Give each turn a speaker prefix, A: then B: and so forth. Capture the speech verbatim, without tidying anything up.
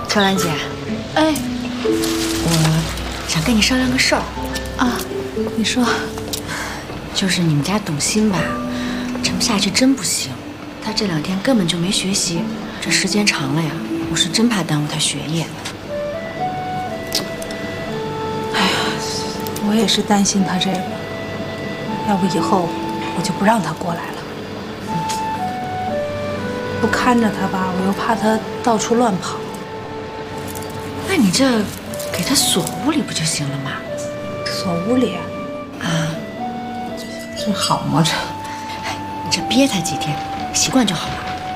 A: 秋兰姐，
B: 哎，
A: 我想跟你商量个事儿
B: 啊，你说，
A: 就是你们家董欣吧，这么下去真不行。她这两天根本就没学习，这时间长了呀，我是真怕耽误她学业。
B: 哎呀，我也是担心她这个，要不以后我就不让她过来了。不看着她吧，我又怕她到处乱跑。
A: 那你这给她锁屋里不就行了吗？
B: 锁屋里啊？
A: 啊，
B: 这好吗？这，
A: 哎，你这憋她几天，习惯就好了。